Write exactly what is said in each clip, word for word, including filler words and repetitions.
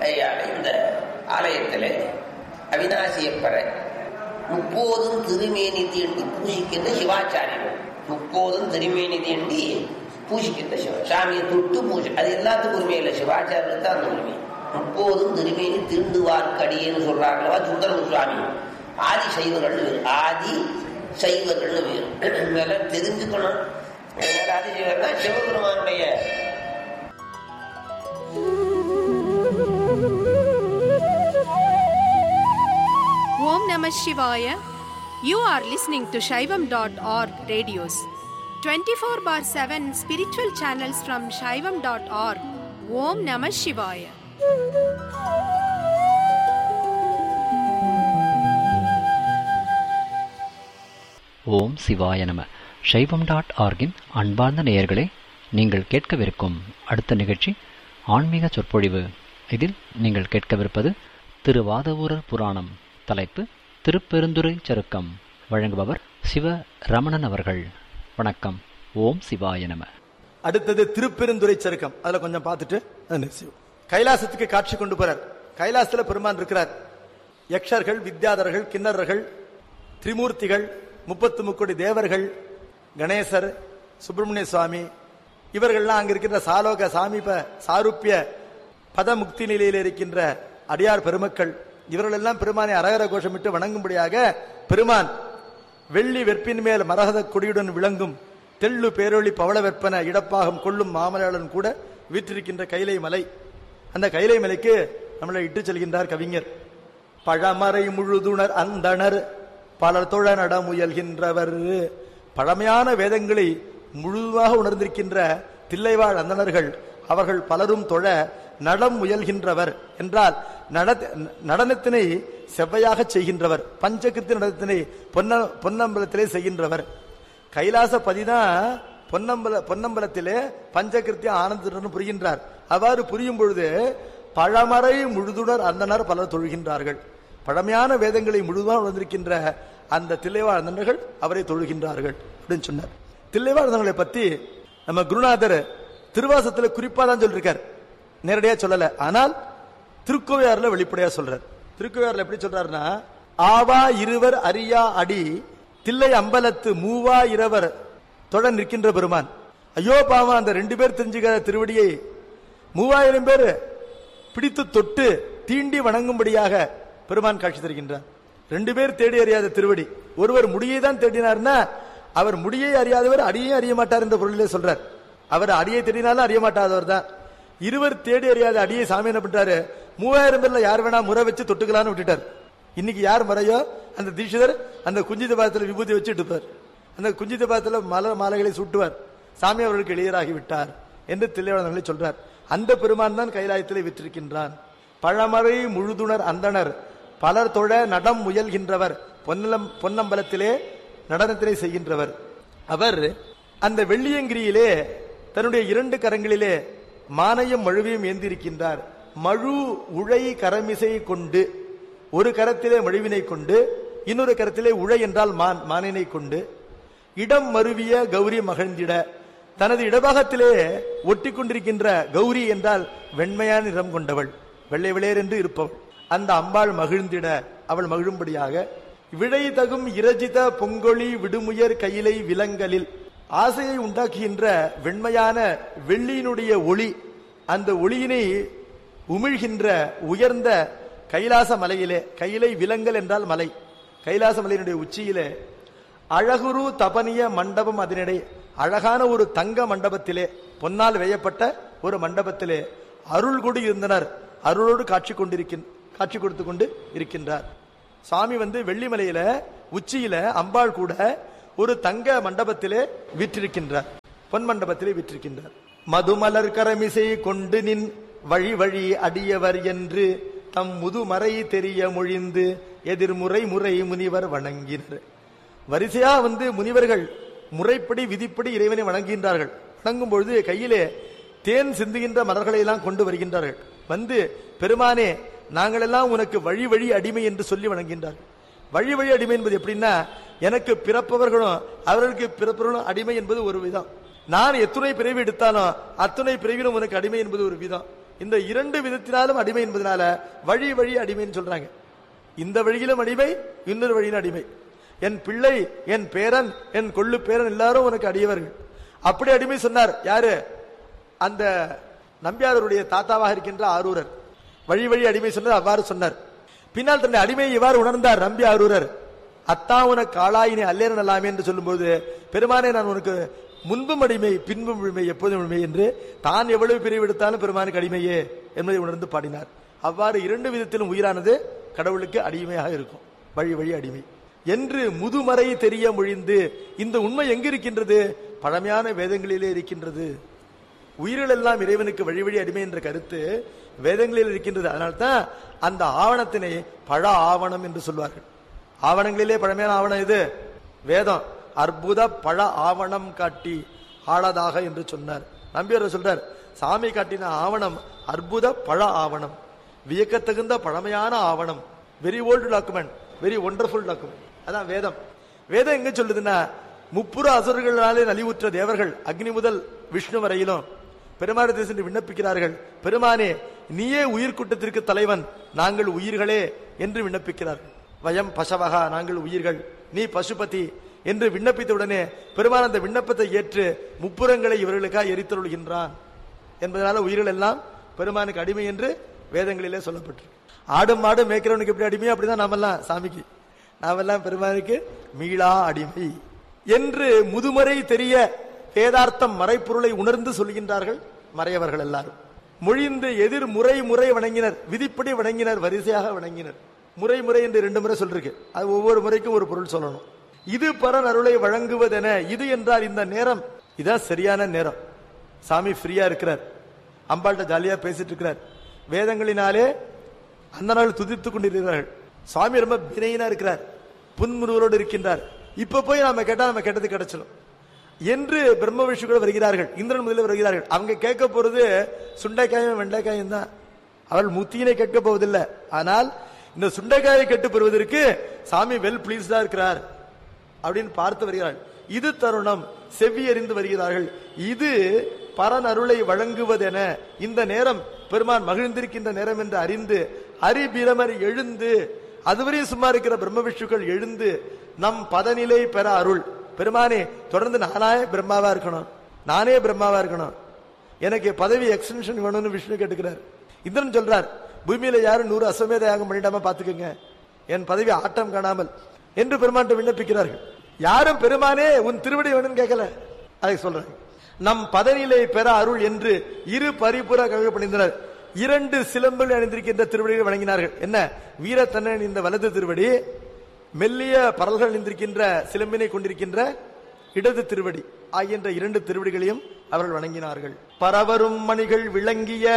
அதனால இந்த ஆலயத்தில் அவிநாசியப்பற முப்போதும் திருமேனி தீண்டி பூசிக்கின்ற சிவாச்சாரியர்கள், முப்போதும் திருமேனி தீண்டி பூசிக்கின்ற சிவ சாமியை தொட்டு பூஜை. அது எல்லாத்துக்கும் உரிமை இல்லை, சிவாச்சாரியர்களுக்கு தான் அந்த உரிமை. முப்போதும் திருமேனி தீண்டுவார்க்கடியேன்னு சொல்றாங்களா சுந்தர சுவாமி. ஆதி சைவர்கள் வேறு, ஆதி சைவர்கள் வேறு. மேல தெரிஞ்சுக்கணும். ஆதி சைவர்னா சிவபெருமானுடைய Om Namah Shivaya. You are listening to Shaivam dot org radios. twenty-four bar seven spiritual channels from Shaivam dot org. Om Namah Shivaya. ஓம் சிவாய நம. சைவம் டாட் ஆர்கின் அன்பார்ந்த நேயர்களே, நீங்கள் கேட்கவிருக்கும் அடுத்த நிகழ்ச்சி ஆன்மீக சொற்பொழிவு. இதில் நீங்கள் கேட்கவிருப்பது திருவாதவூரர் புராணம். தலைப்பு திருப்பெருந்துறை சருக்கம். வழங்குபவர் சிவ ரமணன் அவர்கள். வணக்கம். ஓம் சிவாய நம. அடுத்தது திருப்பெருந்துறை சருக்கம். அதுல கொஞ்சம் பார்த்துட்டு கைலாசத்துக்கு காட்சி கொண்டு போறார். கைலாசத்துல பெருமான் இருக்கிறார். யக்ஷர்கள், வித்யாதர்கள், கிண்ணறர்கள், திரிமூர்த்திகள், முப்பத்து முக்கோடி தேவர்கள், கணேசர், சுப்பிரமணிய சுவாமி, இவர்கள்லாம் அங்க இருக்கின்ற சாலோக சாமீப சாரூப்பிய பதமுக்தி நிலையில் இருக்கின்ற அடியார் பெருமக்கள், இவர்கள் எல்லாம் பெருமானை அரகர கோஷமிட்டு வணங்கும்படியாக பெருமான் வெள்ளி வெற்பின் மேல் மரகத கொடியுடன் விளங்கும் தெள்ளு பேரொளி பவள வெற்பன இடப்பாகம் கொள்ளும் மாமலையாளன் கூட வீற்றிருக்கின்ற கைலை மலை. அந்த கைலை மலைக்கு நம்மளை இட்டு செல்கின்றார் கவிஞர். பழமறை முழுதுணர் அந்தணர் பலர் தொழ நட முயல்கின்றவர். பழமையான வேதங்களை முழுதாக உணர்ந்திருக்கின்ற தில்லைவாழ் அந்தணர்கள் அவர்கள் பலரும் தொழ நடம் முயல்கின்றவர் என்றால் நடனத்தினை செவ்வையாக செய்கின்றவர், பஞ்சகிருத்தி நடனத்தினை பொன்ன பொன்னம்பலத்திலே செய்கின்றவர். கைலாச பதிதான் பொன்னம்பல பொன்னம்பலத்திலே பஞ்சகிருத்திய ஆனந்தத்துடன் புரிகின்றார். அவ்வாறு புரியும் பொழுது பழமறை முழுதுணர் அந்தனர் பலர் தொழுகின்றார்கள். பழமையான வேதங்களை முழுதாக உணர்ந்திருக்கின்ற அந்த தில்லைவாழ் அந்தனர்கள் அவரை தொழுகின்றார்கள் அப்படின்னு சொன்னார். தில்லைவாழ் அந்தனர்களை பத்தி நம்ம குருநாதர் திருவாசத்துல குறிப்பா தான் சொல்லிருக்கார், நேரடியா சொல்லல. ஆனால் திருக்கோவையாறுல வெளிப்படையா சொல்றார். திருக்கோவையாறுல எப்படி சொல்றாருன்னா, ஆவா இருவர் அரியா அடி தில்லை அம்பலத்து மூவா இரவர் தொட நிற்கின்ற பெருமான். ஐயோ பாவா, அந்த ரெண்டு பேர் தெரிஞ்சுக்கிற திருவடியை மூவாயிரம் பேர் பிடித்து தொட்டு தீண்டி வணங்கும்படியாக பெருமான் காட்சி தருகின்றார். ரெண்டு பேர் தேடி அறியாத திருவடி. ஒருவர் முடியை தான் தேடினார்னா அவர் முடியை அறியாதவர் அடியை அறிய மாட்டார் என்ற பொருளிலே சொல்றார். அவர் அடியை தேடினாலும் அறிய மாட்டாதவர் தான். இருவர் தேடி அறியாத அடியை சாமி என்ன பண்றாரு, மூவாயிரம் பேர்ல யார் வேணா முறை வச்சு தொட்டுக்கலான்னு விட்டுட்டார். இன்னைக்கு யார் முறையோ அந்த தீட்சிதர் அந்த குஞ்சித பாதத்தில் விபூதி வச்சு எடுப்பார், அந்த குஞ்சித பாதத்தில் மலர் மாலைகளை சூட்டுவார். சாமி அவர்களுக்கு எளியராகி விட்டார் என்று தில்லைவாழர்களை சொல்றார். அந்த பெருமான் தான் கைலாயத்திலே விற்றிருக்கின்றான். பழமறை முழுதுணர் அந்தனர் பலர் தொழ நடம் முயல்கின்றவர், பொன்னலம் பொன்னம்பலத்திலே நடனத்திலே செய்கின்றவர். அவர் அந்த வெள்ளியங்கிரியிலே தன்னுடைய இரண்டு கரங்களிலே மானையும் மழுவையும் ஏந்திருக்கின்றார். மழு உழை கரமிசை கொண்டு, ஒரு கரத்திலே மழுவினை கொண்டு, இன்னொரு கரத்திலே உழை என்றால் மான் மானினை கொண்டு, இடம் மருவிய கௌரி மகிழ்ந்திட, தனது இடபாகத்திலே ஒட்டி கொண்டிருக்கின்ற கௌரி என்றால் வெண்மையான நிறம் கொண்டவள், வெள்ளை விளையர் என்று இருப்பவள். அந்த அம்பாள் மகிழ்ந்திட, அவள் மகிழும்படியாக விடை தகும் இரஜித பொங்கொழி விடுமுயர் கையிலை விலங்கலில், ஆசையை உண்டாக்குகின்ற வெண்மையான வெள்ளியினுடைய ஒளி, அந்த ஒளியினை உமிழ்கின்ற உயர்ந்த கைலாச மலையிலே, கையிலை விலங்கல் என்றால் மலை, கைலாச மலையினுடைய உச்சியிலே அழகுரு தபனிய மண்டபம், அதனிடை அழகான ஒரு தங்க மண்டபத்திலே, பொன்னால் வேயப்பட்ட ஒரு மண்டபத்திலே அருள் கொண்டு இருந்தனர். அருளோடு காட்சி கொண்டிருக்கின் காட்சி கொடுத்து கொண்டு இருக்கின்றார். சாமி வந்து வெள்ளிமலையில உச்சியில அம்பாள் கூட ஒரு தங்க மண்டபத்திலே விற்றிருக்கின்றார், பொன் மண்டபத்திலே விற்றிருக்கின்றார். மதுமலர் கரமிசை கொண்டு நின் வழி வழி அடியவர் என்று தம் முதுமறை தெரிய மொழிந்து எதிர்முறை முறை முனிவர் வணங்கினர். வரிசையா வந்து முனிவர்கள் முறைப்படி விதிப்படி இறைவனை வணங்குகின்றார்கள். வணங்கும் பொழுது கையிலே தேன் சிந்துகின்ற மலர்களை எல்லாம் கொண்டு வருகின்றார்கள். வந்து பெருமானே, நாங்கள் எல்லாம் உனக்கு வழி வழி அடிமை என்று சொல்லி வணங்குகின்றார்கள். வழி வழி அடிமை என்பது எப்படின்னா, எனக்கு பிறப்பவர்களும் அவர்களுக்கு பிறப்பவர்களும் அடிமை என்பது ஒரு விதம். நான் எத்துணை பிறவி எடுத்தாலும் அத்துணை பிறவிலும் உனக்கு அடிமை என்பது ஒரு விதம். இந்த இரண்டு விதத்தினாலும் அடிமை என்பதனால வழி வழி அடிமைன்னு சொல்றாங்க. இந்த வழியிலும் அடிமை, இன்னொரு வழியிலும் அடிமை. என் பிள்ளை, என் பேரன், என் கொள்ளு பேரன் எல்லாரும் உனக்கு அடியவர்கள். அப்படி அடிமை சொன்னார். யாரு? அந்த நம்பியாரருடைய தாத்தாவாக இருக்கின்ற ஆரூரர் வழி வழி அடிமை சொன்னார். அவ்வாறு சொன்னார். பின்னால் தன்னுடைய அடிமையை இவ்வாறு உணர்ந்தார் நம்பி ஆரூரர். அத்தா உனக்கு ஆளாயினை அல்லேரன் அல்லாமே என்று சொல்லும்போது, பெருமானே நான் உனக்கு முன்பும் அடிமை பின்பும் அடிமை எப்போதும் அடிமை என்று தான் எவ்வளவு பிரிவு எடுத்தாலும் பெருமானுக்கு அடிமையே என்பதை உணர்ந்து பாடினார். அவ்வாறு இரண்டு விதத்திலும் உயிரானது கடவுளுக்கு அடிமையாக இருக்கும். வழி வழி அடிமை என்று முதுமறை தெரிய மொழிந்து. இந்த உண்மை எங்கு இருக்கின்றது? பழமையான வேதங்களிலே இருக்கின்றது. உயிர்கள் எல்லாம் இறைவனுக்கு வழி வழி அடிமை என்ற கருத்து வேதங்களில் இருக்கின்றது. அதனால்தான் அந்த ஆவணத்தினை பழ ஆவணம் என்று சொல்வார்கள். ஆவணங்களிலே பழமையான ஆவணம் இது வேதம். அற்புத பழ ஆவணம் காட்டி ஆளதாக என்று சொன்னார். நம்பியார் சொல்றார், சாமி காட்டின ஆவணம் அற்புத பழ ஆவணம், வியக்கத்தகுந்த பழமையான ஆவணம், very old document, very wonderful document. அதான் வேதம். வேதம் எங்க சொல்லுதுன்னா, முப்புற அசுரர்களாலே நலிவுற்ற தேவர்கள் அக்னி முதல் விஷ்ணு வரையிலும் பெருமானத்தை சென்று விண்ணப்பிக்கிறார்கள். பெருமானே நீயே உயிர் கூட்டத்திற்கு தலைவன், நாங்கள் உயிர்களே என்று விண்ணப்பிக்கிறார்கள். வயம் பசவகா, நாங்கள் உயிர்கள், நீ பசுபதி என்று விண்ணப்பித்தவுடனே பெருமான் அந்த விண்ணப்பத்தை ஏற்று முப்புறங்களை இவர்களுக்காக எரித்தருள்கின்றான் என்பதனால உயிர்கள் எல்லாம் பெருமானுக்கு அடிமை என்று வேதங்களிலே சொல்லப்பட்டிருக்கு. ஆடும் மாடு மேய்க்கிறவனுக்கு எப்படி அடிமையோ அப்படிதான் நாமெல்லாம் சாமிக்கு, நாமெல்லாம் பெருமானுக்கு மீளா அடிமை என்று முதுமறை தெரிய வேதார்த்தம் மறைப்பொருளை உணர்ந்து சொல்கின்றார்கள் மறையவர்கள் எல்லாரும். மொழிந்து எதிர் முறை முறை வணங்கினர், விதிப்படி வணங்கினர், வரிசையாக வணங்கினர். முறை முறை என்று ரெண்டு முறை சொல்லிருக்கு. அது ஒவ்வொரு முறைக்கும் ஒரு பொருள் சொல்லணும். இது பரன் அருளை வழங்குவதென, இது என்றால் இந்த நேரம், இதான் சரியான நேரம். சாமி ஃப்ரீயா இருக்கிறார், அம்பாள்கிட்ட ஜாலியா பேசிட்டு இருக்கிறார். வேதங்களினாலே அந்த நாள் துதித்துக் கொண்டிருக்கிறார்கள். சுவாமி ரொம்ப வினையினா இருக்கிறார், புன்முறுவலோடு இருக்கின்றார். இப்ப போய் நாம கேட்டா நம்ம கேட்டது கிடைச்சிடும் என்று பிரம்ம விஷ்ணுகள் வருகிறார்கள், இந்திரன் முதலில் வருகிறார்கள். அவங்க கேட்க போறது சுண்டைக்காயும் வெண்டைக்காயும் தான். அவள் முத்தியினை கேட்க போவதில்லை. ஆனால் இந்த சுண்டைக்காயை கேட்டு பெறுவதற்கு சாமி வெல் பிளீஸ்டா இருக்கிறார் அப்படின்னு பார்த்து வருகிறார்கள். இது தருணம், செவ்வி அறிந்து வருகிறார்கள். இது பரன் அருளை வழங்குவதென, இந்த நேரம் பெருமான் மகிழ்ந்திருக்கின்ற நேரம் என்று அறிந்து அரிபிரமர் எழுந்து, அதுவரை சும்மா இருக்கிற பிரம்ம விஷ்ணுக்கள் எழுந்து நம் பதநிலை பெற அருள். பெருமானே தொடர்ந்து நானே பிரம்மாவா இருக்கணும், நானே பிரம்மாவா இருக்கணும், எனக்கு பதவி எக்ஸ்டென்ஷன் வேணும்னு விஷ்ணு கேட்டுக்கிறார். இந்திரன் சொல்றார், பூமியில யாரும் நூறு அஸ்வமேத யாகம் பண்ணிடாம பாத்துக்கோங்க, என் பதவி ஆட்டம் காணாமல் என்று பெருமான் விண்ணப்பிக்கிறார்கள். யாரும் பெருமானே உன் திருவடி வேணும்னு கேட்கல, அதை சொல்றாங்க. நம் பதநிலை பெற அருள் என்று இரு பரிபுற கழக பணிந்தனர். இரண்டு சிலம்புகள் அணிந்திருக்கின்ற திருவடிகளை வழங்கினார்கள். என்ன? வீரத்தன்னன் இந்த வலது திருவடி, மெல்லிய பரல்கள் அணிந்திருக்கின்ற சிலம்பினை கொண்டிருக்கின்ற இடது திருவடி ஆகின்ற இரண்டு திருவடிகளையும் அவர்கள் வணங்கினார்கள். பரவரும் மணிகள் விளங்கிய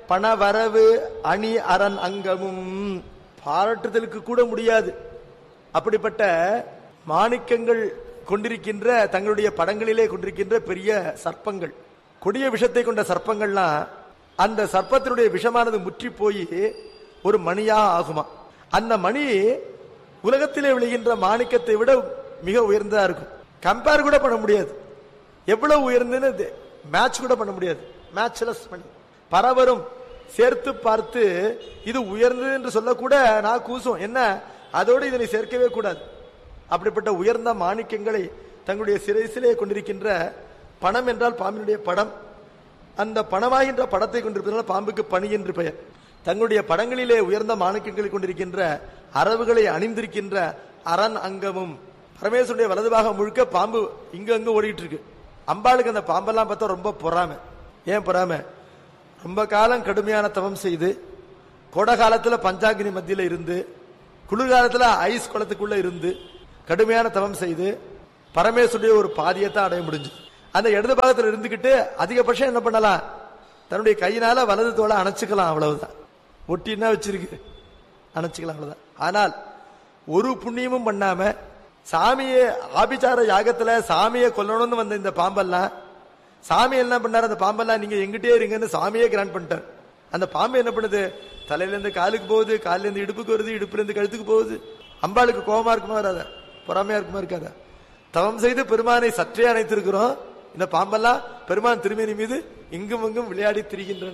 பணவரவு அணி அரண் அங்கமும், பாராட்டுதலுக்கு கூட முடியாது அப்படிப்பட்ட மாணிக்கங்கள் கொண்டிருக்கின்ற, தங்களுடைய படங்களிலே கொண்டிருக்கின்ற பெரிய சர்ப்பங்கள், கொடிய விஷத்தை கொண்ட சர்ப்பங்கள்லாம், அந்த சர்ப்பத்தினுடைய விஷமானது முற்றி போய் ஒரு மணியா ஆகுமா. அந்த மணி உலகத்திலே விளைகின்ற மாணிக்கத்தை விட மிக உயர்ந்ததா இருக்கும். கம்பேர் கூட பண்ண முடியாது, எவ்வளவு உயர்ந்ததுன்னு மேட்ச் கூட பண்ண முடியாது. மேட்ச்லெஸ் மணி. பரவரும் சேர்த்து பார்த்து இது உயர்ந்தது என்று சொல்லக்கூட நான் கூசும். என்ன, அதோடு இதனை சேர்க்கவே கூடாது. அப்படிப்பட்ட உயர்ந்த மாணிக்கங்களை தங்களுடைய சிறைசிலே கொண்டிருக்கின்ற, பணம் என்றால் பாம்பினுடைய படம், அந்த பணமாகின்ற படத்தை கொண்டிருப்பதனால் பாம்புக்கு பணி என்று பெயர். தங்களுடைய படங்களிலே உயர்ந்த மாணிக்கங்களை கொண்டிருக்கின்ற அரவுகளை அணிந்திருக்கின்ற அரண் அங்கமும், பரமேஸ்வருடைய வலதுபாக முழுக்க பாம்பு இங்க அங்க ஓடிட்டு இருக்கு. அம்பாளுக்கு அந்த பாம்பெல்லாம் பார்த்தா ரொம்ப பொறாம. ஏன் பொறாம? ரொம்ப காலம் கடுமையான தவம் செய்து, கோடை காலத்துல பஞ்சாகினி மத்தியில இருந்து, குளிர்காலத்துல ஐஸ் குளத்துக்குள்ள இருந்து கடுமையான தவம் செய்து பரமேஸ்வருடைய ஒரு பாதியத்தை அடைய முடிஞ்சு. அந்த இடது பாகத்தில் இருந்துகிட்டு அதிகபட்சம் என்ன பண்ணலாம், தன்னுடைய கையினால வலது தோலை அணைச்சுக்கலாம், அவ்வளவுதான். ஒட்டினா வச்சிருக்கு, அணைச்சுக்கலாம், அவ்வளவுதான். ஆனால் ஒரு புண்ணியமும் பண்ணாம சாமியை ஆபிச்சார யாகத்துல சாமியை கொல்லணும்னு வந்த இந்த பாம்பெல்லாம், சாமி என்ன பண்ணாரு, அந்த பாம்பெல்லாம் நீங்க எங்கிட்டே இருங்கன்னு சாமியே கிராண்ட் பண்ணிட்டார். அந்த பாம்பு என்ன பண்ணுது, தலையில இருந்து காலுக்கு போகுது, காலில இருந்து இடுப்புக்கு வருது, இடுப்புல இருந்து கழுத்துக்கு போகுது. அம்பாளுக்கு கோபமா இருக்குமா வராத, பொறாமையா இருக்குமா இருக்காத? தவம் செய்து பெருமானை சற்றே அணைத்திருக்கிறோம், இந்த பாம்பெல்லாம் பெருமான் திருமேனி மீது இங்கும் இங்கும் விளையாடி திரிகின்றன.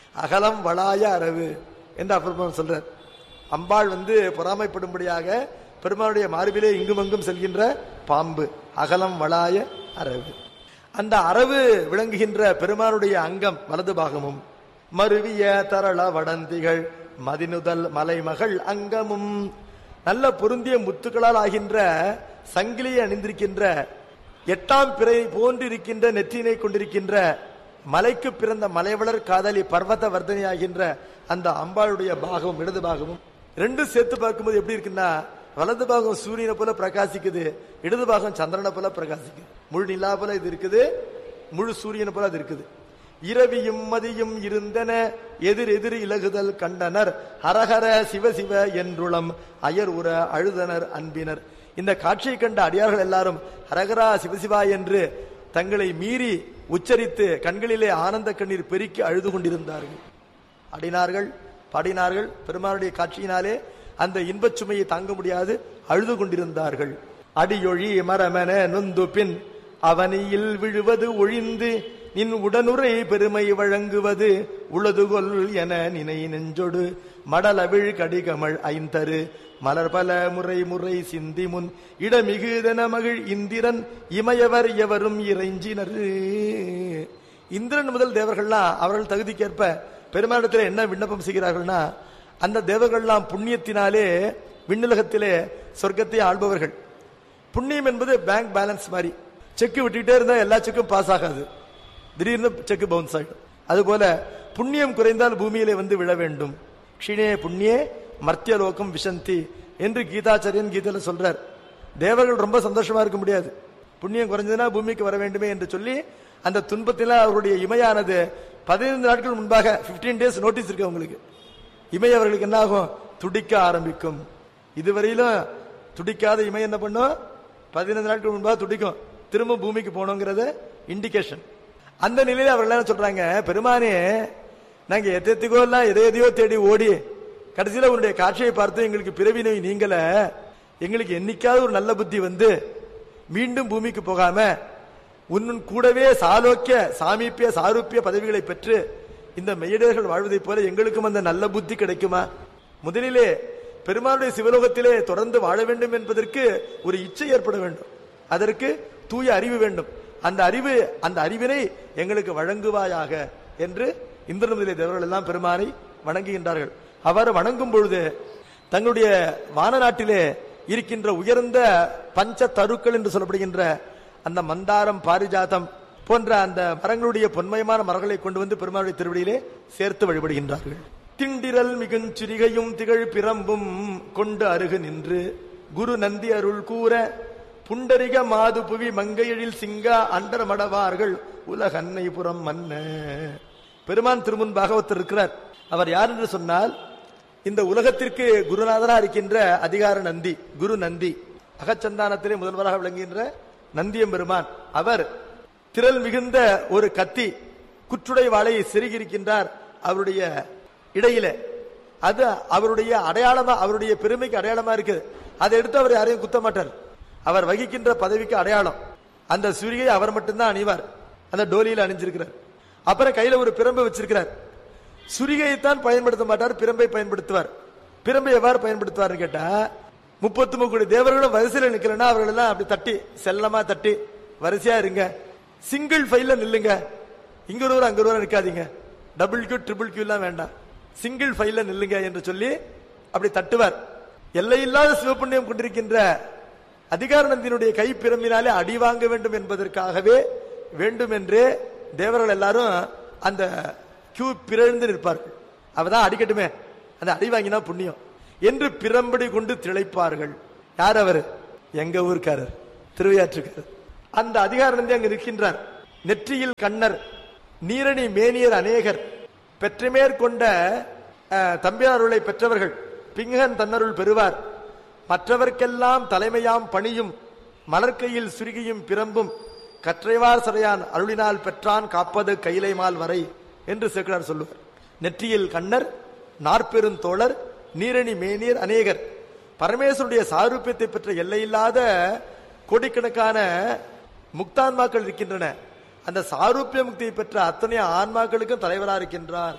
அகலம் வளாய அரவு என்று அப்புறம் சொல்றார். அம்பாள் வந்து பொறாமைப்படும்படியாக பெருமானுடைய மார்பிலே இங்கும் அங்கும் செல்கின்ற பாம்பு, அகலம் வளாய அரவு. அந்த அரவு விளங்குகின்ற பெருமானுடைய அங்கம் வலது பாகமும், மருவிய தரள வடந்திகள் மதினுதல் மலைமகள் அங்கமும், நல்ல பொருந்திய முத்துக்களால் ஆகின்ற சங்கிலியை அணிந்திருக்கின்ற எட்டாம் பிறை போன்றிருக்கின்ற நெற்றினை கொண்டிருக்கின்ற மலைக்கு பிறந்த மலைவளர் காதலி பர்வத வர்தனை ஆகின்ற அந்த அம்பாளுடைய பாகமும் இடது பாகமும் ரெண்டு சேர்த்து பார்க்கும்போது எப்படி இருக்குன்னா, வலது பாகம் சூரியனை போல பிரகாசிக்குது, இடது பாகம் சந்திரனை போல பிரகாசிக்குது. முழு நிலா போல இது இருக்குது, முழு சூரியனை போல அது இருக்குது. இரவியும் மதியும் இருந்தன எதிர் எதிர் இலகுதல் கண்டனர் ஹரஹர சிவ சிவ என்றுளம் அயர் உற அழுதனர் அன்பினர். இந்த காட்சியை கண்ட அடியார்கள் எல்லாரும் ஹரஹரா சிவசிவா என்று தங்களை மீறி உச்சரித்து கண்களிலே ஆனந்த கண்ணீர் பெருக்கி அழுது கொண்டிருந்தார்கள். அடினார்கள், பாடினார்கள். பெருமானுடைய காட்சியினாலே அந்த இன்பச் சுமையை தாங்க முடியாது அழுது கொண்டிருந்தார்கள். அடியொழி மரமன நொந்து பின் அவனியில் விழுவது ஒழிந்து நின் உடனுரை பெருமை வழங்குவது உளதுகொல் என நினை நெஞ்சொடு மடலவிழ் கடிகமள் ஐந்தரு மலர் பல முறை முறை சிந்தி முன் இடமிகுதன மகிழ் இந்திரன் இமையவர் எவரும் இறைஞ்சினர். இந்திரன் முதல் தேவர்கள்லாம் அவர்கள் தகுதிக்கேற்ப பெருமானிடத்தில் என்ன விண்ணப்பம் செய்கிறார்கள்னா, அந்த தேவர்கள்லாம் புண்ணியத்தினாலே விண்ணுலகத்திலே சொர்க்கத்தை ஆள்பவர்கள். புண்ணியம் என்பது பேங்க் பேலன்ஸ் மாதிரி, செக்கு விட்டுட்டே இருந்தா எல்லா செக்கும் பாஸ் ஆகாது, திடீர்னு செக்கு பவுன்ஸ் ஆகிடும். அதுபோல புண்ணியம் குறைந்தால் பூமியிலே வந்து விழ வேண்டும். க்ஷிணே புண்ணியே மர்த்தியலோகம் விசந்தி என்று கீதாச்சாரியன் கீதையில சொல்றார். தேவர்கள் ரொம்ப சந்தோஷமா இருக்க முடியாது, புண்ணியம் குறைஞ்சதுன்னா பூமிக்கு வர வேண்டுமே என்று சொல்லி அந்த துன்பத்தில அவருடைய இமையானது பதினைந்து நாட்கள் முன்பாக பிப்டீன் டேஸ் நோட்டீஸ் இருக்கு அவங்களுக்கு. இமை அவர்களுக்கு என்ன ஆகும், துடிக்க ஆரம்பிக்கும். இதுவரையிலும் துடிக்காத இமை என்ன பண்ணும், பதினைந்து நாட்கள் முன்பாக துடிக்கும், திரும்ப பூமிக்கு போனோங்கிறத இண்டிகேஷன். அந்த நிலையில அவர்கள் என்ன சொல்றாங்க, பெருமானே நாங்க எத்தனைக்கோ எல்லாம் எதை எதையோ தேடி ஓடி கடைசியில உன்னுடைய காட்சியை பார்த்து எங்களுக்கு பிறவி நோய் நீங்கள, எங்களுக்கு என்னைக்காவது ஒரு நல்ல புத்தி வந்து மீண்டும் பூமிக்கு போகாம உன் கூடவே சாலோக்கிய சாமீப்பிய சாரூப்பிய பதவிகளை பெற்று இந்த மெய்யடர்கள் வாழ்வதைப் போல எங்களுக்கும் அந்த நல்ல புத்தி கிடைக்குமா? முதலிலே பெருமானுடைய சிவலோகத்திலே தொடர்ந்து வாழ வேண்டும் என்பதற்கு ஒரு இச்சை ஏற்பட வேண்டும், அதற்கு தூய அறிவு வேண்டும். அந்த அறிவு அந்த அறிவினை எங்களுக்கு வழங்குவாயாக என்று இந்திரன் முதலிய தேவர்கள் எல்லாம் பெருமானை வணங்குகின்றார்கள். அவ்வாறு வணங்கும் பொழுது தங்களுடைய வான நாட்டிலே இருக்கின்ற உயர்ந்த பஞ்ச தருக்கள் என்று சொல்லப்படுகின்ற அந்த மந்தாரம் பாரிஜாதம் போன்ற அந்த மரங்களுடைய பொன்மயமான மரங்களை கொண்டு வந்து பெருமானுடைய திருவடியிலே சேர்த்து வழிபடுகின்றார்கள். திண்டிரல் மிகுஞ்சிறிகையும் திகழ் பிரம்பும் கொண்டு அருகு நின்று குரு நந்தி அருள் கூற புண்டரிக மாது புவி மங்கையெழில் சிங்கா அண்டர் மடவார்கள் உலகன்னை புறம் மன்ன. பெருமான் திருமுன்பாக ஒருத்தர் இருக்கிறார். அவர் யார் என்று சொன்னால், இந்த உலகத்திற்கு குருநாதனா இருக்கின்ற அதிகார நந்தி, குரு நந்தி, அகச்சந்தானத்திலே முதல்வராக விளங்குகின்ற நந்தியம் பெருமான். அவர் திரள் மிகுந்த ஒரு கத்தி குற்றுடை வாளை செருகியிருக்கின்றார் அவருடைய இடையில. அது அவருடைய அடையாளமா, அவருடைய பெருமைக்கு அடையாளமா இருக்கு. அதை எடுத்து அவர் யாரையும் குத்த மாட்டார். அவர் வகிக்கின்ற பதவிக்கு அடையாளம். அந்த சூரியை அவர் மட்டும்தான் அணிவார், அந்த டோலியில் அணிஞ்சிருக்கிறார். அப்புறம் கையில ஒரு பிரம்பை வச்சிருக்கிறார். சுரிகையைத்தான் பயன்படுத்த மாட்டார், பிரம்பை பயன்படுத்துவார். பிரம்பை எவ்வாறு பயன்படுத்துவார் கேட்டா, முப்பத்தி மூணு தேவர்களும் வரிசையில் நிக்கலன்னா அவர்கள் எல்லாம் அப்படி தட்டி செல்லமா தட்டி வரிசையா இருங்க, சிங்கிள் ஃபைல்ல நில்லுங்க, இங்க ஒருவர் அங்க ஒருவர் நிக்காதீங்க, டபுள் கியூ ட்ரிபிள் கியூ எல்லாம் வேண்டாம், சிங்கிள் ஃபைல்ல நில்லுங்க என்று சொல்லி அப்படி தட்டுவார். எல்லையில்லாத சிவப்புண்ணியம் கொண்டிருக்கின்ற அதிகார நந்தியினுடைய கை பிரம்பினாலே அடி வாங்க வேண்டும் என்பதற்காகவே வேண்டும் என்று தேவர்கள் எல்லாரும் அந்த கியூ பிறழ்ந்து நிற்பார்கள். அவதான் அடிக்கட்டுமே, அந்த அடி வாங்கினா புண்ணியம் என்று பிரம்படி கொண்டு திளைப்பார்கள். யார் அவர்? எங்க ஊர்க்காரர், திருவையாற்றுக்காரர். அந்த அதிகார நந்தி அங்கு நிற்கின்றார். நெற்றியில் கண்ணர், நீரணி மேனியர் அநேகர், பெற்றமேற்கொண்ட தம்பியாருளை பெற்றவர்கள், பிங்கன் தன்னருள் பெறுவார், மற்றவர்க்கெல்லாம் தலைமையாம் பணியும் மலர்கையில் சுருகியும் பிரம்பும் கற்றைவார் சரையான் அருளினால் பெற்றான் காப்பது கைலைமால் வரை என்று சேக்கிழார் சொல்லுவார். நெற்றியில் கண்ணர், நாற்பெரும் தோழர், நீரணி மேனியர் அநேகர், பரமேஸ்வருடைய சாரூபியத்தை பெற்ற எல்லையில்லாத கோடிக்கணக்கான முக்தான்மாக்கள் இருக்கின்றன. அந்த சாரூபிய முக்தியை பெற்ற அத்தனை ஆன்மாக்களுக்கும் தலைவராக இருக்கின்றார்.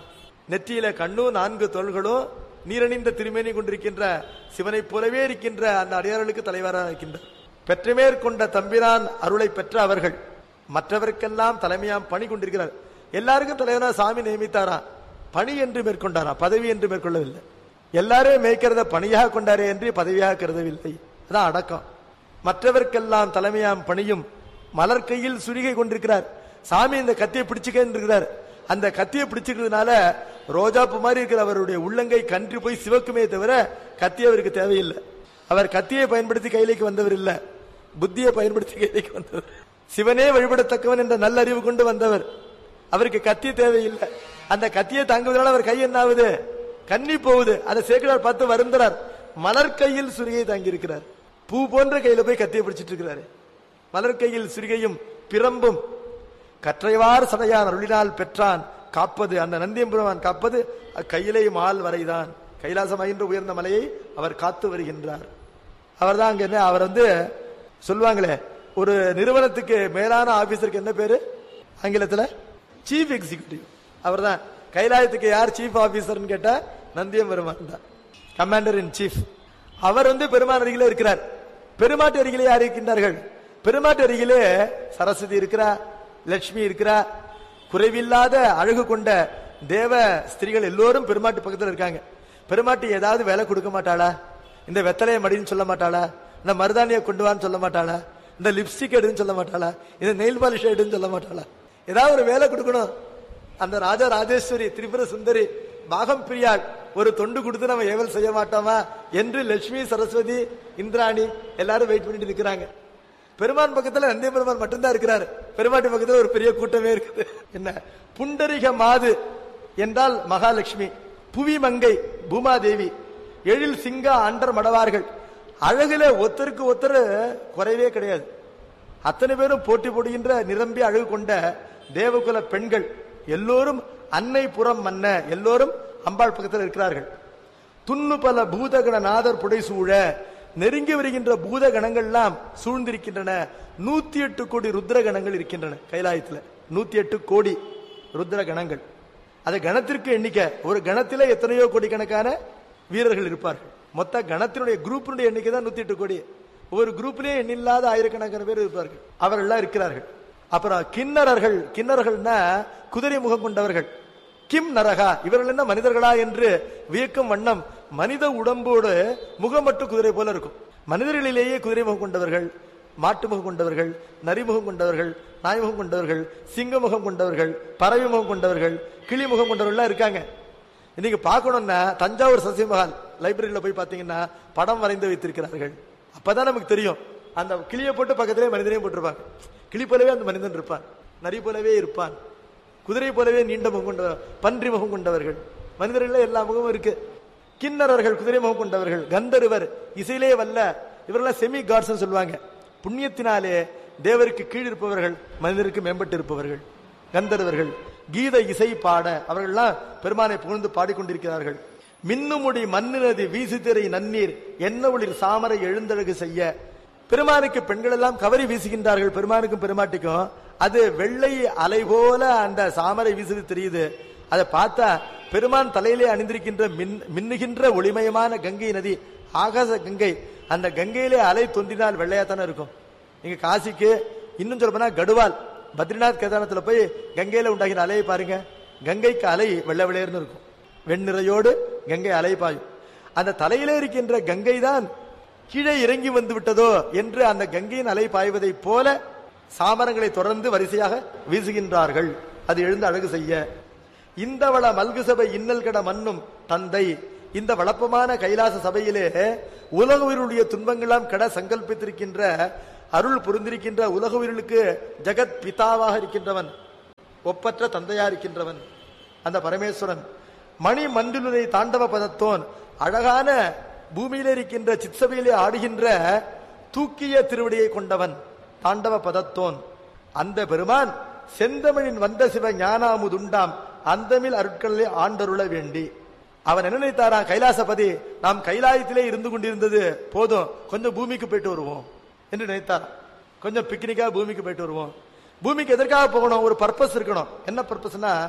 நெற்றியில கண்ணும் நான்கு தோள்களும் நீரணிந்த திருமேனி கொண்டிருக்கின்ற சிவனை போலவே இருக்கின்ற அந்த அடியார்களுக்கு தலைவராக இருக்கின்றார். பெற்றமேற்கொண்ட தம்பிரான் அருளை பெற்ற அவர்கள் மற்றவருக்கெல்லாம் தலைமையாம் பணி கொண்டிருக்கிறார். எல்லாருக்கும் தலைவராக சாமி நியமித்தாராம். பணி என்று மேற்கொண்டாரா, பதவி என்று மேற்கொள்ளவில்லை. எல்லாரும் மேய்க்கிறத பணியாக கொண்டாரே என்று பதவியாக கருதவில்லை. அதான் அடக்கம். மற்றவர்க்கெல்லாம் தலைமையாம் பணியும் மலர் கையில் சுரிகை கொண்டிருக்கிறார். சாமி இந்த கத்தியை பிடிச்சுக்கிறார். அந்த கத்தியை பிடிச்சுக்கிறதுனால ரோஜாப்பு மாதிரி இருக்கிற அவருடைய உள்ளங்கை கன்றி போய் சிவக்குமே தவிர கத்தி அவருக்கு தேவையில்லை. அவர் கத்தியை பயன்படுத்தி கையிലേക്ക് வந்தவர் இல்ல, புத்தியை பயன்படுத்தி கையிലേക്ക് வந்தவர். சிவனே வழிபடத்தக்கவன் என்ற நல்ல அறிவு கொண்டு வந்தவர். அவருக்கு கத்தி தேவையில்லை. அந்த கத்தியை தாங்குவதனால அவர் கை என்ன ஆகுது, கன்னி போகுது. அதை சேக்கிழார் பார்த்து வருந்துறார். மலர் கையில் சுரிகை தாங்கி இருக்கிறார். பூ போன்ற கையில போய் கத்தியை பிடிச்சிட்டு இருக்கிறாரு. மலர் கையில் சுரிகையும் பிரம்பும் கற்றைவார் சடையான் அருளினால் பெற்றான் காப்பது. அந்த நந்தியம்பெருமான் காப்பது கையிலே மால் வரைதான். கைலாசமாகின்ற உயர்ந்த மலையை அவர் காத்து வருகின்றார். அவர் தான் அங்க என்ன, அவர் வந்து சொல்லுவாங்களே, ஒரு நிறுவனத்துக்கு மேலான ஆபீசருக்கு என்ன பேரு ஆங்கிலத்துல, சீஃப் எக்ஸிகியூட்டிவ். அவர் தான். கைலாயத்துக்கு யார் சீஃப் ஆபீசர்னு கேட்டா நந்தியம்பெருமான் தான், கமாண்டர் இன் சீஃப். அவர் வந்து பெருமான் அருகிலே இருக்கிறார். பெருமாட்டு அருகிலே யார் இருக்கின்றார்கள்? பெருமாட்டு அருகிலே சரஸ்வதி இருக்கிறா, லட்சுமி இருக்கிறா. குறைவில்லாத அழகு கொண்ட தேவ ஸ்திரீகள் எல்லோரும் பெருமாட்டு பக்கத்தில் இருக்காங்க. பெருமாட்டி ஏதாவது வேலை கொடுக்க மாட்டாளா? இந்த வெத்தலையை மடின்னு சொல்ல மாட்டாளா? இந்த மருதானியை கொண்டு வான்னு சொல்ல மாட்டாளா? இந்த லிப்ஸ்டிக் எடுன்னு சொல்ல மாட்டாளா? இந்த நெயில் பாலிஷ் எடுன்னு சொல்ல மாட்டாளா? ஏதாவது ஒரு வேலை கொடுக்கணும். அந்த ராஜா ராஜேஸ்வரி திரிபுர சுந்தரி பாகம் பிரியாள் ஒரு தொண்டு கொடுத்து நம்ம ஏவல் செய்ய மாட்டோமா என்று லட்சுமி சரஸ்வதி இந்திராணி எல்லாரும் வெயிட் பண்ணிட்டு இருக்கிறாங்க. பெருமான் பக்கத்துல நந்திய பெருமான் மட்டும்தான் இருக்கிறாரு. பெருமாட்டி பக்கத்துல ஒரு பெரிய கூட்டமே இருக்குது. என்ன புண்டரிக மாது என்றால் மகாலட்சுமி, புவி மங்கை பூமாதேவி, எழில் சிங்க அண்டர் மடவார்கள். அழகுல ஒத்தருக்கு ஒத்தர் குறைவே கிடையாது. அத்தனை பேரும் போட்டி போடுகின்ற நிரம்பி அழகு கொண்ட தேவகுல பெண்கள் எல்லோரும் அன்னை புறம் மன்ன எல்லோரும் அம்பாள் பக்கத்தில் இருக்கிறார்கள். துண்ணு பல பூதகண நாதர் புடை சூழ நெருங்கி வருகின்ற பூத கணங்கள்லாம் சூழ்ந்திருக்கின்றன. நூத்தி எட்டு கோடி ருத்ர கணங்கள் இருக்கின்றன கைலாயத்துல. நூத்தி எட்டு கோடி ருத்ர கணங்கள். அது கணத்திற்கு எண்ணிக்கை. ஒரு கணத்தில எத்தனையோ கோடி கணக்கான வீரர்கள் இருப்பார்கள். மொத்த கணத்தினுடைய குரூப்பினுடைய எண்ணிக்கை தான் நூத்தி எட்டு கோடி. ஒவ்வொரு குரூப்லயே எண்ணில்லாத ஆயிரக்கணக்கான பேர் இருப்பார்கள். அவர்கள் இருக்கிறார்கள். அப்புறம் கிண்ணறர்கள். கிண்ணறர்கள்னா குதிரை முகம் கொண்டவர்கள். கிம் நரகா, இவர்கள் என்ன மனிதர்களா என்று வியக்கும் வண்ணம் மனித உடம்போடு முகம் மட்டும் குதிரை போல இருக்கும். மனிதர்களிலேயே குதிரை முகம் கொண்டவர்கள், மாட்டு முகம் கொண்டவர்கள், நரிமுகம் கொண்டவர்கள், நாய்முகம் கொண்டவர்கள், சிங்க முகம் கொண்டவர்கள், பறவை முகம் கொண்டவர்கள், கிளி முகம் கொண்டவர்கள் இருக்காங்க. இன்னைக்கு பார்க்கணும்னா தஞ்சாவூர் சசிமஹால் லைப்ரரியில போய் பார்த்தீங்கன்னா படம் வரைந்து வைத்திருக்கிறார்கள். அப்பதான் நமக்கு தெரியும். அந்த கிளியை போட்டு பக்கத்திலே மனிதனையும் போட்டிருப்பாங்க. கிளி போலவே அந்த மனிதன் இருப்பான், நரி போலவே இருப்பான், குதிரை போலவே நீண்ட முகம் கொண்டவர், பன்றி முகம் கொண்டவர்கள். மனிதர்கள் எல்லா முகமும் இருக்கு. கிண்ணறர்கள் குதிரை முகம் கொண்டவர்கள், கந்தர்வர் இசையிலே வல்ல, இவரெல்லாம் செமி காட்ஸ் சொல்லுவாங்க. புண்ணியத்தினாலே தேவருக்கு கீழ் இருப்பவர்கள், மனிதருக்கு மேம்பட்டு இருப்பவர்கள் கந்தர்வர்கள். கீத இசை பாட அவர்கள்லாம் பெருமானை புகழ்ந்து பாடிக்கொண்டிருக்கிறார்கள். மின்னுமுடி மண்ணினது வீசுதிரை நன்னீர் என்ன ஒளிர் சாமரை எழுந்தழகு செய்ய. பெருமானுக்கு பெண்கள் எல்லாம் கவரி வீசுகின்றார்கள். பெருமானுக்கும் பெருமாட்டிக்கும் அது வெள்ளை அலை போல அந்த சாமரை வீசுது தெரியுது. அதை பார்த்தா பெருமான் தலையிலே அணிந்திருக்கின்ற மின் மின்னுகின்ற ஒளிமயமான கங்கை நதி, ஆகாச கங்கை. அந்த கங்கையிலே அலை தொந்தினால் வெள்ளையாத்தானே இருக்கும். நீங்க காசிக்கு இன்னும் சொல்ல போனா கடுவால் பத்ரிநாத் கேதாரத்துல போய் கங்கையில உண்டாகின அலையை பாருங்க. கங்கைக்கு அலை வெள்ளை வெள்ளையர்னு இருக்கும். வெண்ணிறையோடு கங்கை அலை பாயும். அந்த தலையிலே இருக்கின்ற கங்கை தான் கீழே இறங்கி வந்து விட்டதோ என்று அந்த கங்கையின் அலை பாய்வதை போல சாமரங்களை தொடர்ந்து வரிசையாக வீசுகின்றார்கள். அது எழுந்து அழகு செய்ய. இந்த வள மல்கு சபை இன்னல் கட மன்னும் தந்தை. இந்த வளப்பமான கைலாச சபையிலே உலக உயிருடைய துன்பங்களாம் கட சங்கல்பித்திருக்கின்ற அருள் புரிந்திருக்கின்ற உலக உயிர்களுக்கு ஜெகத் பிதாவாக இருக்கின்றவன், ஒப்பற்ற தந்தையா இருக்கின்றவன் அந்த பரமேஸ்வரன். மணி மண்டிலுரை தாண்டவ பதத்தோன், அழகான பூமியிலே இருக்கின்ற சித்சபையிலே ஆடுகின்ற தூக்கிய திருவடியை கொண்டவன் தாண்டவ பதத்தோன். அந்த பெருமான் செந்தமிழின் வந்த சிவ ஞானாமுதுண்டாம் அந்தமில் அருட்களிலே ஆண்டருள வேண்டி. அவன் என்ன நினைத்தாரா, கைலாசபதி நாம் கைலாயத்திலே இருந்து கொண்டிருந்தது போதும், கொஞ்சம் பூமிக்கு போயிட்டு வருவோம் என்று நினைத்தார். கொஞ்சம் பிக்னிக்கா பூமிக்கு போயிட்டு வருவோம். பூமிக்கு எதற்காக போகணும்? ஒரு பர்பஸ் இருக்கணும். என்ன பர்பஸ்னா,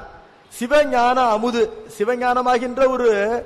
சிவஞான அமுது, சிவஞானமாகின்ற ஒரு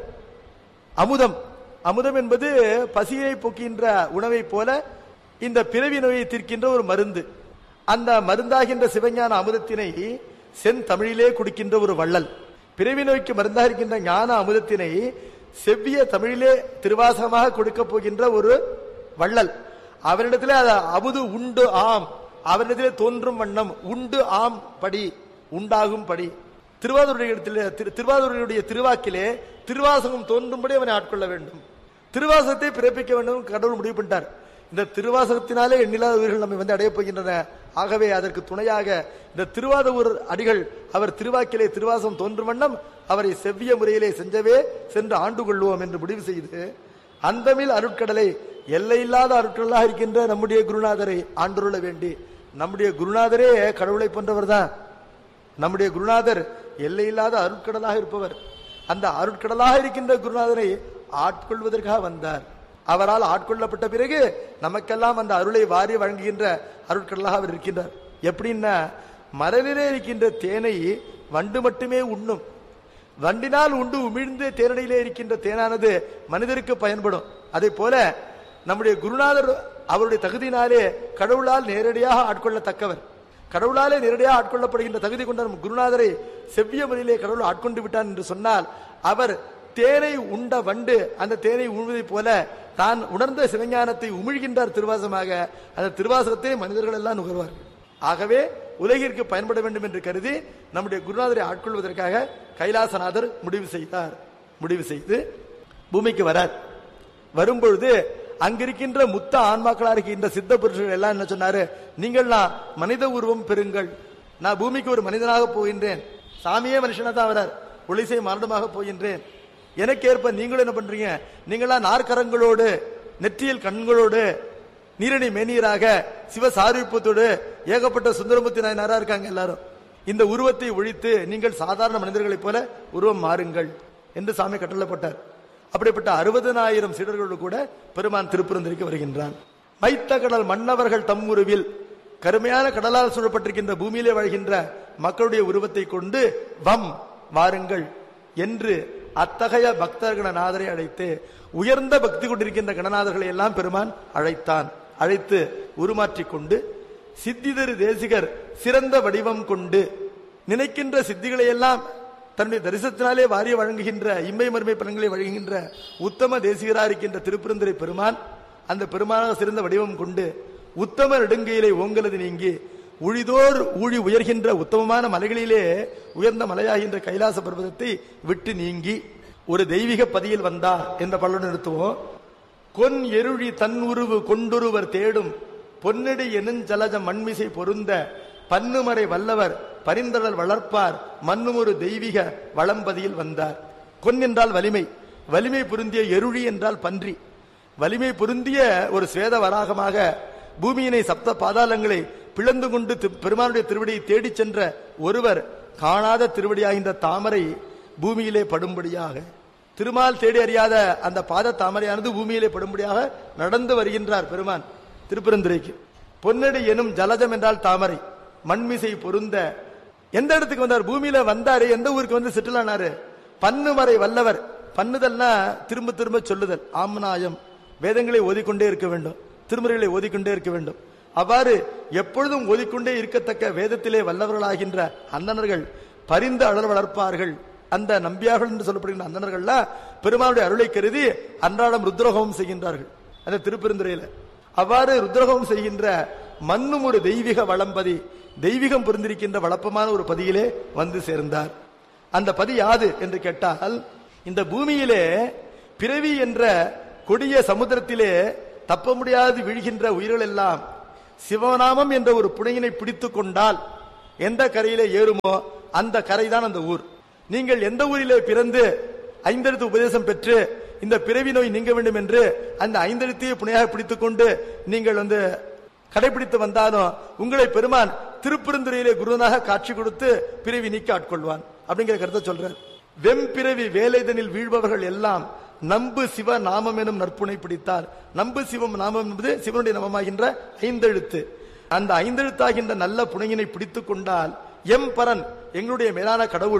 அமுதம். அமுதம் என்பது பசியை போக்கின்ற உணவை போல இந்த பிறவி நோயை தீர்க்கின்ற ஒரு மருந்து. அந்த மருந்தாகின்ற சிவஞான அமுதத்தினை செந்தமிழிலே குடிக்கின்ற ஒரு வள்ளல். பிறவி நோய்க்கு மருந்தாக இருக்கின்ற ஞான அமுதத்தினை செவ்விய தமிழிலே திருவாசகமாக கொடுக்க போகின்ற ஒரு வள்ளல். அவரிடத்திலே அது அமுது உண்டு ஆம், அவரிடத்திலே தோன்றும் வண்ணம் உண்டு ஆம் படி, உண்டாகும் படி. திருவாரூருடைய திருவாரூருடைய திருவாக்கிலே திருவாசகம் தோன்றும்படி அவனை ஆட்கொள்ள வேண்டும், திருவாசகத்தை பிறப்பிக்க வேண்டும் கடவுள் முடிவு பண்ணிட்டார். இந்த திருவாசகத்தினாலே எண்ணில்லாத உயிர்கள் நம்மை வந்து அடைய போகின்றன. ஆகவே அதற்கு துணையாக இந்த திருவாதூர் அடிகள் அவர் திருவாக்கிலே திருவாசகம் தோன்றும் வண்ணம் அவரை செவ்விய முறையிலே செஞ்சவே சென்று ஆண்டு கொள்வோம் என்று முடிவு செய்து அந்தமில் அருட்கடலை எல்லையில்லாத அருட்கடலாக இருக்கின்ற நம்முடைய குருநாதரை ஆண்டுள்ள வேண்டி. நம்முடைய குருநாதரே கடவுளை போன்றவர் தான். நம்முடைய குருநாதர் எல்லையில்லாத அருட்கடலாக இருப்பவர். அந்த அருட்கடலாக இருக்கின்ற குருநாதரை ஆட்கொள்வதற்காக வந்தார். அவரால் ஆட்கொள்ளப்பட்ட பிறகு நமக்கெல்லாம் அந்த அருளை வாரி வழங்குகின்ற அருட்கடலாக அவர் இருக்கின்றார். எப்படின்னா, மரலிலே இருக்கின்ற தேனை வண்டு மட்டுமே உண்ணும். வண்டினால் உண்டு உமிழ்ந்து தேனடியிலே இருக்கின்ற தேனானது மனிதருக்கு பயன்படும். அதே போல நம்முடைய குருநாதர் அவருடைய தகுதியினாலே கடவுளால் நேரடியாக ஆட்கொள்ளத்தக்கவர். கடவுளாலே நேரடியாக ஆட்கொள்ளப்படுகின்ற தகுதி கொண்ட குருநாதரை செவ்விய முறையிலே கடவுள் ஆட்கொண்டு விட்டான் என்று சொன்னால், அவர் தேனை உண்ட வண்டு அந்த தேனை உண்வதை போல தான் உணர்ந்த சிவஞானத்தை உமிழ்கின்றார் திருவாசகமாக. அந்த திருவாசகத்தை மனிதர்கள் எல்லாம் நுகர்வார்கள். ஆகவே உலகிற்கு பயன்பட வேண்டும் என்று கருதி நம்முடைய குருநாதரை ஆட்கொள்வதற்காக கைலாசநாதர் முடிவு செய்தார். முடிவு செய்து பூமிக்கு வரார். வரும்பொழுது அங்கிருக்கின்ற முத்த ஆன்மாக்களா இருக்கின்ற சித்த புருஷர்கள் எல்லாம் என்ன சொன்னாரு, நீங்கள் நான் மனித உருவம் பெறுங்கள், நான் பூமிக்கு ஒரு மனிதனாக போகின்றேன், சாமியே மனுஷனா தான் வரார், ஒளிசை மரணமாக போகின்றேன், எனக்கு ஏற்ப நீங்களும் என்ன பண்றீங்க, நீங்களா நாற்கரங்களோடு நெற்றியில் கண்களோடு நீரணி மேனீராக சிவசாரூபத்தோடு ஏகப்பட்ட சுந்தரமூர்த்தி நாயனாரா இருக்காங்க எல்லாரும், இந்த உருவத்தை ஒழித்து நீங்கள் சாதாரண மனிதர்களைப் போல உருவம் மாறுங்கள் என்று சாமி கட்டளப்பட்டார். அப்படிப்பட்ட அறுபதனாயிரம் சீடர்களோடு கூட பெருமான் திருப்பெருந்துறைக்கு வருகின்றான். மைத்த கடல் மன்னவர்கள் தம் உருவில், கருமையான கடலால் சூழப்பட்டிருக்கின்ற பூமியிலே வாழ்கின்ற மக்களுடைய உருவத்தை கொண்டு வம் வாருங்கள் என்று அத்தகைய பக்தர் கணநாதரை அழைத்து, உயர்ந்த பக்தி கொண்டிருக்கின்ற கணநாதர்களை எல்லாம் பெருமான் அழைத்தான். அழைத்து உருமாற்றிக் கொண்டு சித்திதரு தேசிகர் சிறந்த வடிவம் கொண்டு நினைக்கின்ற சித்திகளை எல்லாம் தன்னுடைய தரிசனத்தினாலே வாரிய வழங்குகின்ற இம்மை மறுமை பலன்களை வழங்குகின்ற உத்தம தேசிகராக இருக்கின்ற திருப்பெருந்துறை பெருமான் அந்த பெருமானாக சிறந்த வடிவம் கொண்டு உத்தம நெடுங்கையிலே ஓங்கலது நீங்கி உழிதோர் ஊழி உயர்கின்ற உத்தமமான மலைகளிலே உயர்ந்த மலையாகின்ற கைலாச பர்வதத்தை விட்டு நீங்கி ஒரு தெய்வீக பதியில் வந்தார் என்ற பலன் நிறுத்துவோம். கொன் எருழி தன் உருவு கொண்டொருவர் தேடும் பொன்னடி எனுஞ்சலஜ மண்மிசை பொருந்த பன்னுமறை வல்லவர் பரிந்தடல் வளர்ப்பார் மன்னும் ஒரு தெய்வீக வளம்பதியில் வந்தார். கொன் என்றால் வலிமை, வலிமை பொருந்திய எருழி என்றால் பன்றி, வலிமை பொருந்திய ஒரு சுவேத வராகமாக பூமியினை சப்த பாதாளங்களை பிளந்து கொண்டு பெருமானுடைய திருவடியை தேடி சென்ற ஒருவர் காணாத திருவடியாகின்ற தாமரை பூமியிலே படும்படியாக, திருமால் தேடி அறியாத அந்த பாத தாமரையானது பூமியிலே படும்படியாக நடந்து வருகின்றார் பெருமான் திருப்பெருந்துறைக்கு. பொன்னடி எனும் ஜலஜம் என்றால் தாமரை, மண்மிசை பொருந்த எந்த இடத்துக்கு வந்தார், பூமியில வந்தாரு, எந்த ஊருக்கு வந்து செட்டில் ஆனாரு, பன்னுமறை வல்லவர். பண்ணுதல்னா திரும்ப திரும்ப சொல்லுதல், ஆம்நாயம், வேதங்களை ஓதிக்கொண்டே இருக்க வேண்டும், திருமுறைகளை ஓதிக்கொண்டே இருக்க வேண்டும். அவ்வாறு எப்பொழுதும் ஓதிக்கொண்டே இருக்கத்தக்க வேதத்திலே வல்லவர்களாகின்ற அந்தணர்கள் பரிந்து அழல் வளர்ப்பார்கள். அந்த நம்பியார்கள் என்று சொல்லப்படுகின்ற அந்தணர்கள்லாம் பெருமானுடைய அருளை கருதி அன்றாடம் ருத்ரஹோமம் செய்கின்றார்கள் அந்த திருப்பெருந்துறையில. அவ்வாறு ருத்ரஹோமம் செய்கின்ற மண்ணும் ஒரு தெய்வீக வளம்பதி, தெய்வீகம் புரிந்திருக்கின்ற வளப்பமான ஒரு பதியிலே வந்து சேர்ந்தார். அந்த பதி யாது என்று கேட்டால், இந்த பூமியிலே பிறவி என்ற கொடிய சமுத்திரத்திலே தப்ப முடியாது வீழ்கின்ற உயிர்கள் எல்லாம் சிவநாமம் என்ற ஒரு புனையினை பிடித்து கொண்டால் எந்த கரையிலே ஏறுமோ அந்த கரைதான் அந்த ஊர். நீங்கள் எந்த ஊரிலே பிறந்து ஐந்தெழுத்து உபதேசம் பெற்று இந்த பிறவி நோய் நீங்க வேண்டும் என்று அந்த ஐந்தெழுத்தையே புனையாக பிடித்துக் கொண்டு நீங்கள் வந்து கடைபிடித்து வந்தாலும் உங்களை பெருமான் திருப்பெருந்துறையிலே குருவனாக காட்சி கொடுத்து பிறவி நீக்க ஆட்கொள்வான் அப்படிங்கிற கருத்தை சொல்றார். வெம்பிறவி வேலைதனில் வீழ்பவர்கள் எல்லாம் நம்பு சிவ நாமம் எனும் நற்புனை பிடித்தார். நம்பு சிவம் நாமம் என்பது சிவனுடைய நாமமாகின்ற ஐந்தெழுத்து. அந்த ஐந்தெழுத்தாகின்ற நல்ல புனையினை பிடித்துக் கொண்டால் எம் பரன் எங்களுடைய மேலான கடவுள்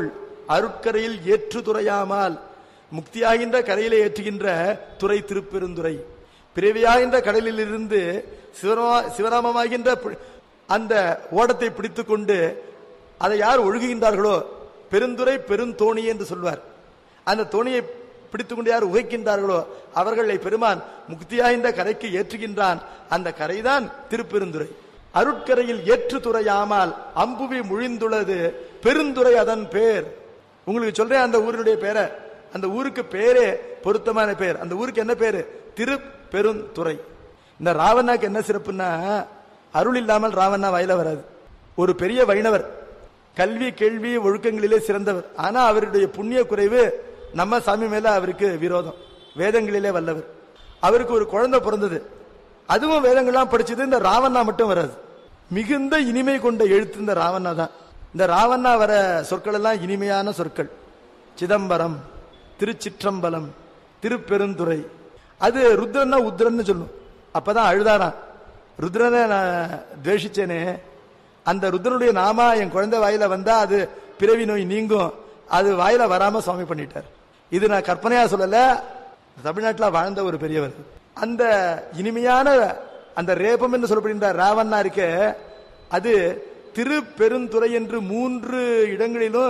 அருட்கரையில் ஏற்று துறையாமல் முக்தியாகின்ற கரையிலே ஏற்றுகின்ற துறை திருப்பெருந்துறை. பிறவியாகின்ற கடலில் இருந்து சிவராமமாகின்ற அந்த ஓடத்தை பிடித்துக் கொண்டு அதை யார் ஒழுகுகின்றார்களோ பெருந்துறை பெருந்தோணி என்று சொல்வார். அந்த தோணியை பிடித்துக் கொண்டு யார் உகைக்கின்றார்களோ அவர்களை பெருமான் முக்தியாகின்ற கரைக்கு ஏற்றுகின்றான். அந்த கரைதான் திருப்பெருந்துறை. அருட்கரையில் ஏற்று துறையாமல் அம்புவி முழிந்துள்ளது பெருந்துறை அதன் பேர். உங்களுக்கு சொல்றேன் அந்த ஊரினுடைய பேரை. அந்த ஊருக்கு பேரே பொருத்தமான பேர். அந்த ஊருக்கு என்ன பேரு? திருப்பெருந்துறை. இந்த ராவணாக்கு என்ன சிறப்புன்னா, அருள் இல்லாமல் ராவணா வாயில வராது. ஒரு பெரிய வைணவர், கல்வி கேள்வி ஒழுக்கங்களிலே சிறந்தவர். ஆனா அவருடைய புண்ணிய குறைவு நம்ம சாமி மேல அவருக்கு விரோதம். வேதங்களிலே வல்லவர். அவருக்கு ஒரு குழந்தை பிறந்தது, அதுவும் வேதங்கள்லாம் படிச்சது. இந்த ராவணா மட்டும் வராது. மிகுந்த இனிமை கொண்ட எழுத்து இந்த ராவணா தான். இந்த ராவணா வர சொற்கள் எல்லாம் இனிமையான சொற்கள். சிதம்பரம், திருச்சிற்றம்பலம், திருப்பெருந்துறை. அது ருத்ரன்னா உத்ரன்னு சொல்லும். அப்பதான் அழுதாராம், ருத்ரனை நான் துவேஷிச்சேனே, அந்த ருத்ரனுடைய நாமா என் குழந்தை வாயில வந்தா அது பிறவி நோய் நீங்கும், அது வாயில வராம சுவாமி பண்ணிட்டார். இது நான் கற்பனையா சொல்லல, தமிழ்நாட்டில் வாழ்ந்த ஒரு பெரியவர். அந்த இனிமையான அந்த ரேபம் என்று சொல்லப்படுகின்ற ராவண்ணா இருக்க, அது திருப்பெருந்துறை என்று மூன்று இடங்களிலும்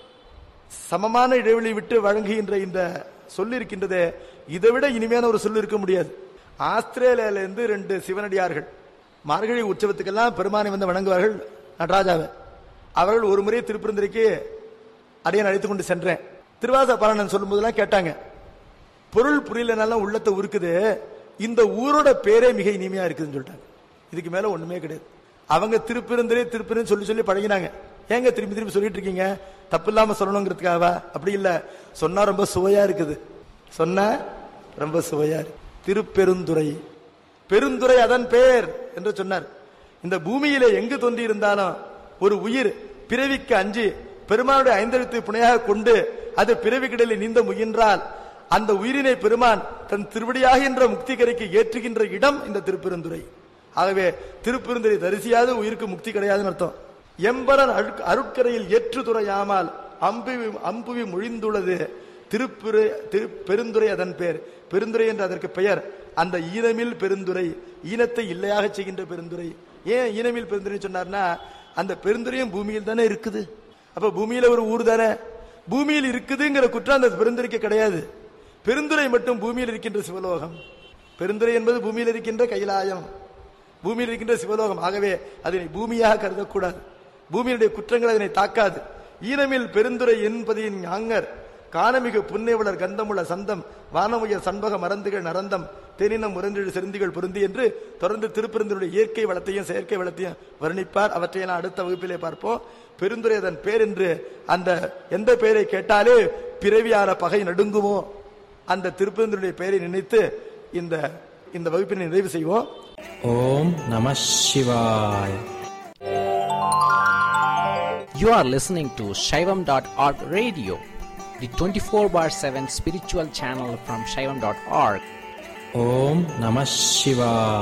சமமான இடைவெளி விட்டு வழங்குகின்ற இந்த சொல்லி இருக்கின்றது. இதை விட இனிமையான ஒரு சொல்லு இருக்க முடியாது. ஆஸ்திரேலியால இருந்து ரெண்டு சிவனடியார்கள் மார்கழி உற்சவத்துக்கெல்லாம் பெருமானை வந்து வணங்குவார்கள், நடராஜாவை. அவர்கள் ஒரு முறை திருப்பெருந்துறைக்கு அடியன் அழைத்துக் கொண்டு சென்றேன். திருவாச பாராயணம் சொல்லும் போதெல்லாம் கேட்டாங்க, பொருள் புரியலனாலும் உள்ளத்தை உருக்குது, இந்த ஊரோட பேரே மிக இனிமையா இருக்குதுன்னு சொல்லிட்டாங்க. இதுக்கு மேல ஒண்ணுமே கிடையாது. அவங்க திருப்பெருந்துறை திருப்பெருந்துறை சொல்லி சொல்லி பழகினாங்க. ஏங்க திரும்பி திரும்பி சொல்லிட்டு இருக்கீங்க, தப்பு இல்லாம சொல்லணுங்கிறதுக்காகவா? அப்படி இல்ல, சொன்னா ரொம்ப சுவையா இருக்குது. சொன்ன ரொம்ப சுவையா இருக்கு. திருப்பெருந்துறை, பெருந்துறை அதன் பேர் என்று சொன்னார். இந்த பூமியிலே எங்கு தோன்றி இருந்தாலும் ஒரு உயிர் பிறவிக்கு அஞ்சு பெருமானுடைய ஐந்தெழுத்து புனையாக கொண்டு அது பிறவி கடலில் நீந்த முயன்றால் அந்த உயிரினை பெருமான் தன் திருவடியாகின்ற முக்தி கரைக்கு ஏற்றுகின்ற இடம் இந்த திருப்பெருந்துறை. ஆகவே திருப்பெருந்துறை தரிசியாது உயிருக்கு முக்தி கிடையாதுன்னு அர்த்தம். எம்பரன் அருட்கரையில் ஏற்று துறையாமல் அம்புவி அம்புவி மொழிந்துள்ளது திருப்புரை திரு பெருந்துறை அதன் பேர். பெருந்துறை என்று அதற்கு பெயர். அந்த ஈனமில் பெருந்துறை, ஈனத்தை இல்லையாக செய்கின்ற பெருந்துறை. ஏன் ஈனமில் பெருந்துறை சொன்னார்னா, அந்த பெருந்துறையும் பூமியில் தானே இருக்குது. அப்ப பூமியில ஒரு ஊர் தானே, பூமியில் இருக்குதுங்கிற குற்றம் அந்த பெருந்துறைக்கு கிடையாது. பெருந்துறை மட்டும் பூமியில் இருக்கின்ற சிவலோகம். பெருந்துறை என்பது பூமியில் இருக்கின்ற கைலாயம், பூமியில் இருக்கின்ற சிவலோகம். ஆகவே அதனை பூமியாக கருதக்கூடாது. பூமியினுடைய குற்றங்கள் அதனை தாக்காது. ஈனமில் பெருந்துறை என்பதின் ஞாங்கர் காணமிகு புன்னைவளர் கந்தமுள்ள சந்தம் வானமுயர் சண்பக மறந்துகள் நரந்தம் தேனினம் முரண்டெழு செருந்திகள் பொருந்தி என்று தொடர்ந்து திருப்பெருந்துடைய இயற்கை வளத்தையும் செயற்கை வளத்தையும் வர்ணிப்பார். அவற்றையெல்லாம் அடுத்த வகுப்பிலே பார்ப்போம். பெருந்துறை அதன் பேர் என்று அந்த எந்த பெயரை கேட்டாலே பிறவியான பகை நடுங்குமோ அந்த திருப்பெருந்துடைய பெயரை நினைத்து இந்த இந்த வகுப்பினை நிறைவு செய்வோம். ஓம் நம சிவாய். You are listening to Shaivam dot org radio, the twenty-four bar seven spiritual channel from Shaivam dot org. Om Namah Shivaya.